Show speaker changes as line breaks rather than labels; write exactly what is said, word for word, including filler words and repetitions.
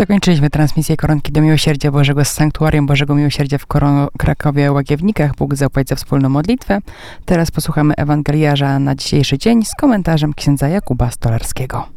Zakończyliśmy transmisję Koronki do Miłosierdzia Bożego z Sanktuarium Bożego Miłosierdzia w Koro- Krakowie Łagiewnikach. Bóg zapłać za wspólną modlitwę. Teraz posłuchamy Ewangeliarza na dzisiejszy dzień z komentarzem księdza Jakuba Stolarskiego.